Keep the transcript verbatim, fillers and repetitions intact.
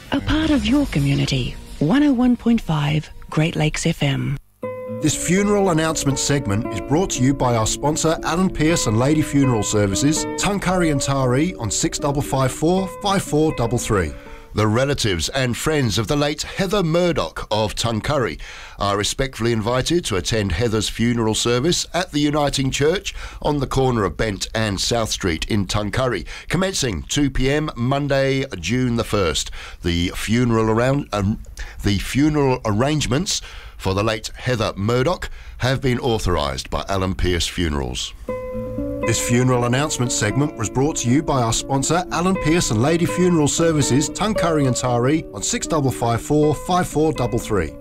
A part of your community. one oh one point five Great Lakes F M. This funeral announcement segment is brought to you by our sponsor Alan Pearce and Lady Funeral Services, Tuncurry and Taree on six five five four, five four three three. The relatives and friends of the late Heather Murdoch of Tuncurry are respectfully invited to attend Heather's funeral service at the Uniting Church on the corner of Bent and South Street in Tuncurry, commencing two p m Monday, June the first. The funeral around um, the funeral arrangements for the late Heather Murdoch have been authorised by Alan Pearce Funerals. This funeral announcement segment was brought to you by our sponsor Alan Pearce and Lady Funeral Services, Tuncurry and Taree on six five five four, five four three three.